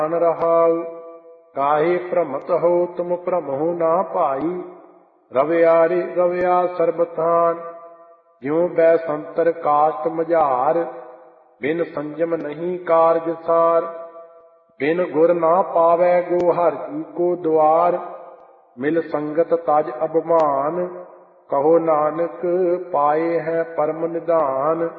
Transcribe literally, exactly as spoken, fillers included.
रहाउ। काहे भ्रमत हो तुम भ्रमहु ना भाई। रविया रे रविया सर्बथान, ज्यों बैसंतर काष्ट मझार। बिन संयम नहीं कारज सार, बिन गुर ना पावै गो हर जी को द्वार। मिल संगत तज अभिमान, कहो नानक पाए है परम निधान।